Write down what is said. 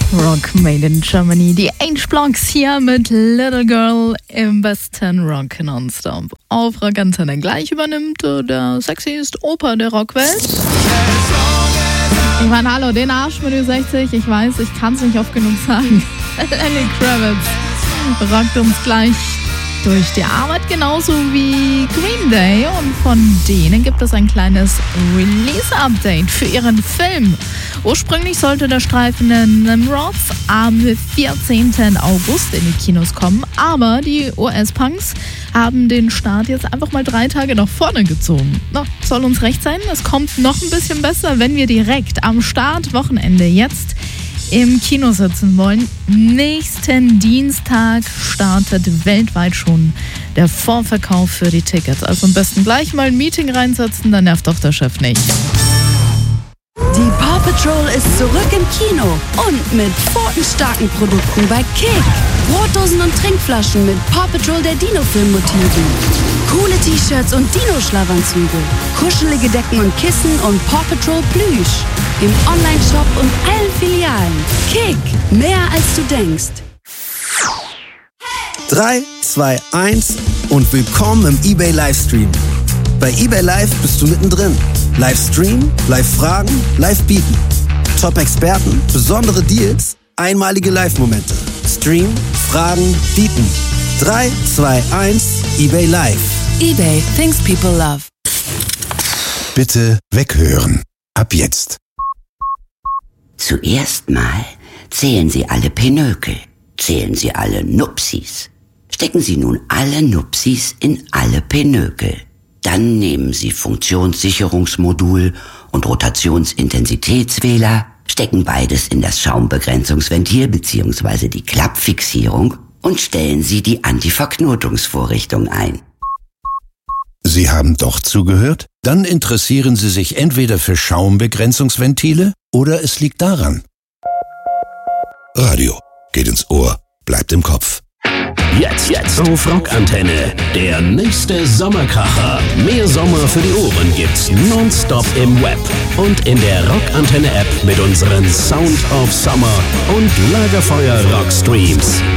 Rock Made in Germany. Die H-Blocks hier mit Little Girl im besten Rock Nonstop. Auf Rock Antenne. Gleich übernimmt der sexiest Opa der Rockwelt. Ich meine, hallo, den Arsch mit Ü60. Ich weiß, ich kann es nicht oft genug sagen. Lenny Kravitz rockt uns gleich durch die Arbeit, genauso wie Green Day. Und von denen gibt es ein kleines Release-Update für ihren Film. Ursprünglich sollte der Streifen in Nimrods am 14. August in die Kinos kommen, aber die US-Punks haben den Start jetzt einfach mal 3 Tage nach vorne gezogen. Na, soll uns recht sein, es kommt noch ein bisschen besser, wenn wir direkt am Startwochenende jetzt im Kino sitzen wollen. Nächsten Dienstag startet weltweit schon der Vorverkauf für die Tickets. Also am besten gleich mal ein Meeting reinsetzen, dann nervt doch der Chef nicht. Die Paw Patrol ist zurück im Kino und mit pfotenstarken Produkten bei Kick. Brotdosen und Trinkflaschen mit Paw Patrol der Dino-Film-Motiven. Coole T-Shirts und Dino-Schlafanzüge. Kuschelige Decken und Kissen und Paw Patrol Plüsch. Im Online-Shop und allen Filialen. Kick, mehr als du denkst. 3, 2, 1 und willkommen im eBay Livestream. Bei eBay Live bist du mittendrin. Livestream, Live-Fragen, Live-Bieten. Top-Experten, besondere Deals, einmalige Live-Momente. Stream, Fragen, Bieten. 3, 2, 1, eBay Live. eBay, things people love. Bitte weghören. Ab jetzt. Zuerst mal zählen Sie alle Pinökel, zählen Sie alle Nupsis. Stecken Sie nun alle Nupsis in alle Pinökel. Dann nehmen Sie Funktionssicherungsmodul und Rotationsintensitätswähler, stecken beides in das Schaumbegrenzungsventil bzw. die Klappfixierung und stellen Sie die Antiverknotungsvorrichtung ein. Sie haben doch zugehört? Dann interessieren Sie sich entweder für Schaumbegrenzungsventile oder es liegt daran. Radio geht ins Ohr, bleibt im Kopf. Jetzt auf Rock Antenne. Der nächste Sommerkracher. Mehr Sommer für die Ohren gibt's nonstop im Web und in der Rock Antenne App mit unseren Sound of Summer und Lagerfeuer Rock Streams.